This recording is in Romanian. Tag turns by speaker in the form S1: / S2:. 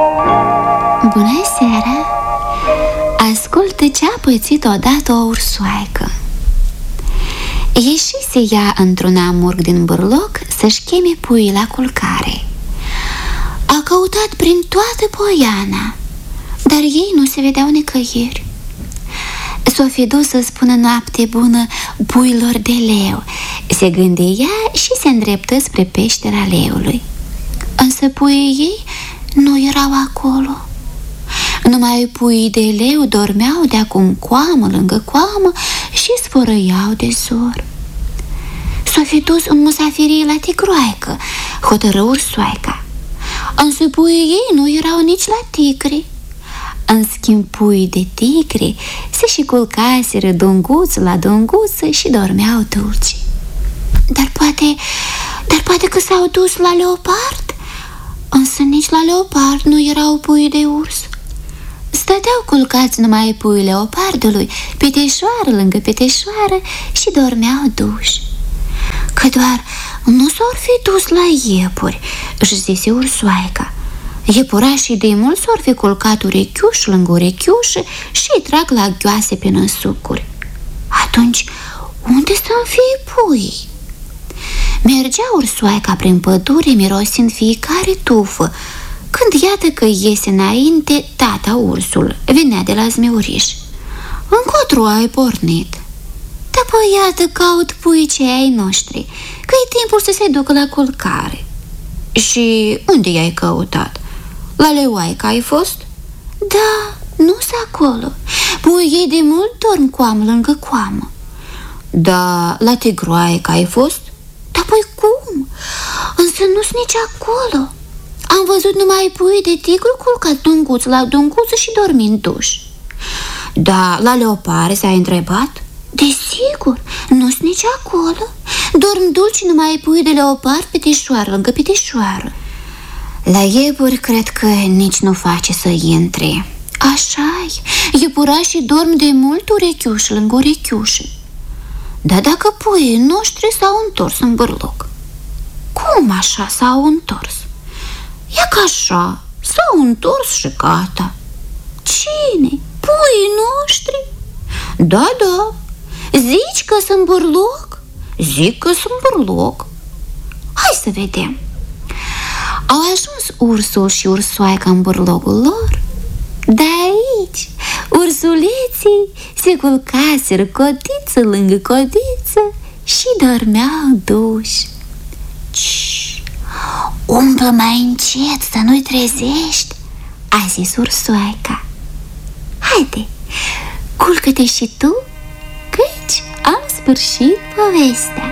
S1: Bună seara! Ascultă ce-a pățit odată o ursoaică. Ieșise ea într-un amurg din burloc să-și cheme puii la culcare. A căutat prin toată poiana, dar ei nu se vedeau nicăieri. S-o fi dus să spună noapte bună puilor de leu, se gândea și se îndreptă spre peștera leului. Însă puii ei nu erau acolo. Numai puii de leu dormeau de acum coamă lângă coamă și sfărăiau de zor. S-o fi dus în musafirie la tigroaică, hotără ursoaica. Însă puii ei nu erau nici la tigri. În schimb, puii de tigri se și culcaseră dunguță la dunguță și dormeau dulce. Dar poate că s-au dus la leopard? Însă nici la leopard nu erau puii de urs. Stăteau culcați numai puii leopardului, peteșoară lângă peteșoară, și dormeau duși. Că doar nu s-or fi dus la iepuri, își zise ursoaica. Iepurașii de mult s-or fi culcat urechiuș lângă urechiușă și îi trag la ghioase pe năsucuri. Atunci, unde să-mi fie puii? Mergea ursoaica prin pădure, mirosind fiecare tufă, când iată că iese înainte tata ursul, venea de la zmeuriș. Încotro ai pornit? După iată caut puicii ai noștri, că e timpul să se ducă la culcare. Și unde i-ai căutat? La leoaica ai fost? Da, nu-s acolo. Puii ei de mult dorm coamă lângă coamă. Da, la tigroaica ai fost? Dar păi cum? Însă nu-s nici acolo. Am văzut numai puii de tigru culcat dunguță la dunguță și dormind duși. Da, la leopare s-ai întrebat? Desigur, nu-s nici acolo. Dorm dulci numai puii de leopard peteșoară lângă peteșoară. La iepuri cred că nici nu face să intre. Așa-i, iepurașii dorm de mult urechiuș lângă urechiușă. Dar dacă puii noștri s-au întors în bârloc? Cum așa s-au întors? E ca așa, s-au întors și gata. Cine? Puii noștri? Da, da. Zici că sunt bârloc? Zic că sunt bârloc. Hai să vedem. Au ajuns ursul și ursoaica în bârlogul lor. De aici ursuleții se culcaseră codiță lângă codiță și dormeau duși. Umblă mai încet să nu-i trezești, a zis ursoaica. Haide, culcă-te și tu, căci am sfârșit povestea.